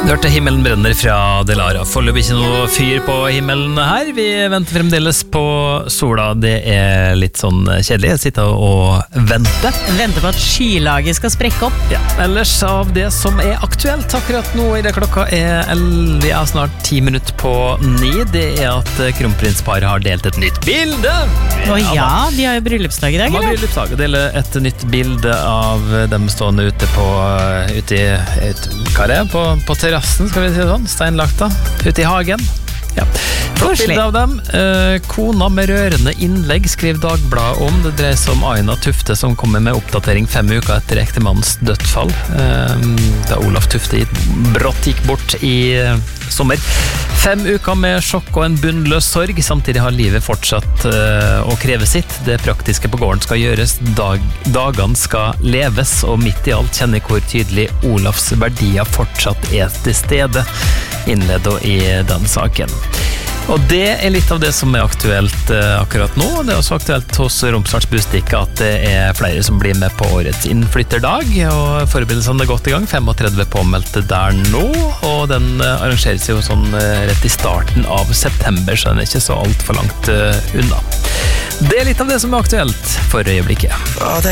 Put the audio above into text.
Du hørte Himmelen brenner fra Delara. Foreløpig ikke noe fyr på himmelen her. Vi venter fremdeles på sola. Det er litt sånn kjedelig. Jeg sitter og venter. Venter på at skylaget skal sprekke opp. Ja, ellers av det som er aktuelt akkurat nå i det klokka vi er snart 10 minutter på 9. Det er at kronprinsparet har delt et nytt bilde. Ja, de har jo bryllupsdag i dag, eller? De har bryllupsdag og deler et nytt bilde av dem stående ute på terrassen, skal vi si det sånn, steinlagt da, ute i hagen. Ja. Flott bilde av dem. Kona med rørende innlegg, skriver Dagbladet om. Det dreier seg om Aina Tufte som kommer med oppdatering 5 uker etter ektemannens dødsfall. Da Olaf Tufte brått gikk bort i sommer. 5 uker med sjokk og en bunnløs sorg. Samtidig har livet fortsatt å kreve sitt. Det praktiske på gården skal gjøres. Dagene skal leves, og midt i alt kjenner hvor tydelig Olafs verdier fortsatt er til stede. Innleder i den saken. Og det er litt av det som er aktuelt akkurat nå. Det er også aktuelt hos Romsdals Budstikke at det er flere som blir med på årets innflytterdag, og forberedelsene er godt i gang. 35 påmeldte der nå, og den arrangeres jo sånn rett i starten av september, så den er ikke så alt for langt unna. Det er litt av det som er aktuelt for øyeblikket.